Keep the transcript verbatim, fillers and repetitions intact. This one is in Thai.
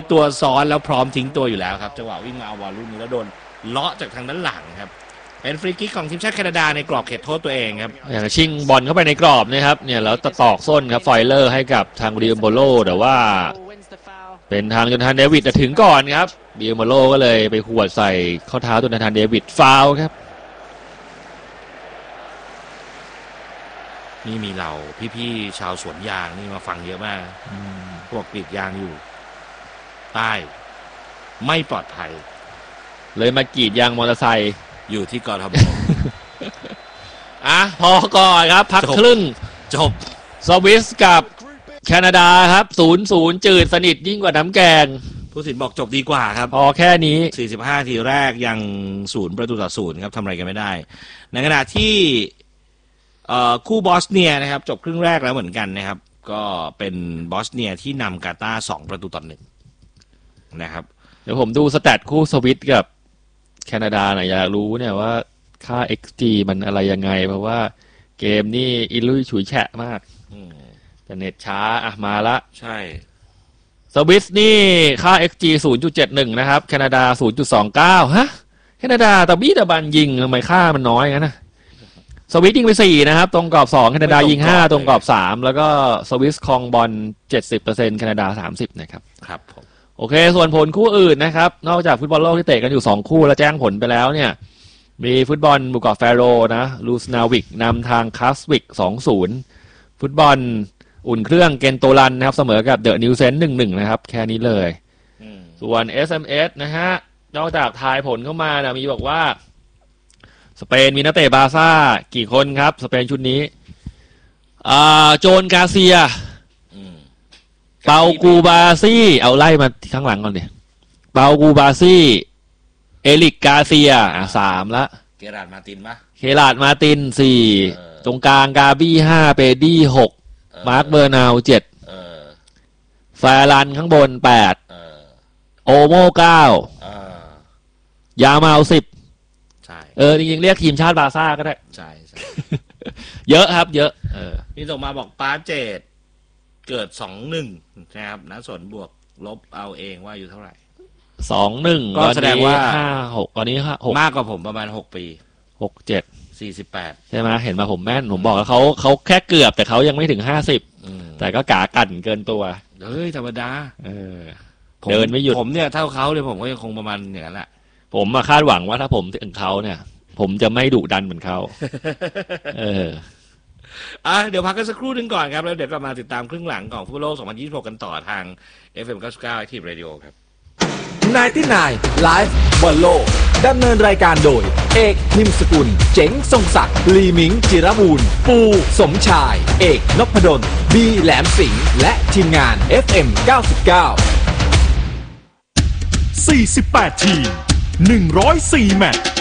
ตัวซ้อนแล้วพร้อมทิ้งตัวอยู่แล้วครับจังหวะวิ่งมาเอาบอลลูกนี้แล้วโดนเลาะจากทางด้านหลังครับเป็นฟรีคิกของทีมชาติแคนาดาในกรอบเขตโทษตัวเองครับอย่างชิงบอลเข้าไปในกรอบนะครับเนี่ยแล้วตะตอกส้นครับฟอยเลอร์ให้กับทางบิลโบโลแต่ว่าเป็นทางโจนาธานเดวิดถึงก่อนครับบิลโบโลก็เลยไปขวดใส่ข้อเท้าโจนาธานเดวิดฟาวล์ครับนี่มีเราพี่ๆชาวสวนยางนี่มาฟังเยอะมากพวกกรีดยางอยู่ใต้ไม่ปลอดภัยเลยมากรีดยางมอเตอร์ไซค์อยู่ที่กทมอ่ะพอก่อนครับพักครึ่งจบสวิสกับแคนาดาครับศูนย์ศูนย์จืดสนิทยิ่งกว่าน้ำแกงผู้สินบอกจบดีกว่าครับพอแค่นี้สี่สิบห้าทีแรกยังศูนย์ประตูต่อศูนย์ครับทำอะไรกันไม่ได้ในขณะที่คู่บอสเนียนะครับจบครึ่งแรกแล้วเหมือนกันนะครับก็เป็นบอสเนียที่นำกาตาร์สองประตูต่อหนึ่งนะครับเดี๋ยวผมดูสแตทคู่สวิตกับแคนาดาหน่อยอยากรู้เนี่ยว่าค่า เอ็กซ์ จี มันอะไรยังไงเพราะว่าเกมนี่อิลุยฉุยแฉะมากแต่เน็ตช้าอ่ะมาละใช่สวิสนี่ค่า เอ็กซ์ จี ศูนย์จุดเจ็ดหนึ่ง นะครับแคนาดา ศูนย์จุดสองเก้า ฮะแคนาดาตะบี้ตะบันยิงทำไมค่ามันน้อยงั้นนะสวิสยิงไปสี่นะครับตรงกรอบสองแคนาดายิงห้าตรงกรอบสามแล้วก็สวิสครองบอล เจ็ดสิบเปอร์เซ็นต์ แคนาดาสามสิบนะครับครับผมโอเคส่วนผลคู่อื่นนะครับนอกจากฟุตบอลโลกที่เตะกันอยู่สองคู่แล้วแจ้งผลไปแล้วเนี่ยมีฟุตบอลบุกเกาะแฟโรนะลูสนาวิกนำทางคัสวิก สองศูนย์ ฟุตบอลอุ่นเครื่องเกนโตลันนะครับเสมอกับเดอะนิวเซนต์ หนึ่งหนึ่ง นะครับแค่นี้เลยส่วน เอส เอ็ม เอส นะฮะนอกจากทายผลเข้ามานะมีบอกว่าสเปนมีนักเตะบาร์ซ่ากี่คนครับสเปนชุดนี้อ่าโจนกาเซียเปากูบาซี่เอาไล่มาข้างหลังก่อนดิเปากูบาซี่เอลิกกาเซียอ่ะสามละเกราดมาตินปะเคราดมาตินสี่ตรงกลางกาบี้ห้าเปดี้หกมาร์คเบอร์นาวเจ็ดแฟรันข้างบนแปดโอโมเก้ายามาเอาสิบใช่เออจริงๆเรียกทีมชาติบาร์ซ่าก็ได้ใช่เยอะครับเยอะเออนี่ส่งมาบอกป้าเจดเกิดสองหนึ่งนะครับนะส่วนบวกลบเอาเองว่าอยู่เท่าไหร่สองหนึ่งก็แสดงว่าห้าหกตอนนี้ห้าหกมากกว่าผมประมาณหกปีหกเจ็ดสี่สิบแปดใช่ไหมเห็นมาผมแม่นผมบอกแล้วเขาเขาแค่เกือบแต่เขายังไม่ถึงห้าสิบแต่ก็กากันเกินตัวเฮ้ยธรรมดาเออเดินไม่หยุดผมเนี่ยเท่าเขาเลยผมก็ยังคงประมาณอย่างนั้นแหละผมมาคาดหวังว่าถ้าผมถึงเขาเนี่ยผมจะไม่ดุดันเหมือนเขาเอออ่ะเดี๋ยวพักกันสักครู่นึงก่อนครับแล้วเดี๋ยวกลับมาติดตามครึ่งหลังของฟุตบอลโลกสองพันยี่สิบหกกันต่อทาง เอฟ เอ็ม เก้าสิบเก้า Active Radio ครับไนน์ตี้ไนน์ Live บอลโลกดำเนินรายการโดยเอกนิมสกุลเจ๋งทรงศักดิ์ลีมิงจิรบูรณ์ปูสมชายเอกนพดลบีแหลมสิงห์และทีมงาน เอฟ เอ็ม เก้าสิบเก้าสี่สิบแปด ทีม หนึ่งร้อยสี่ แมตช์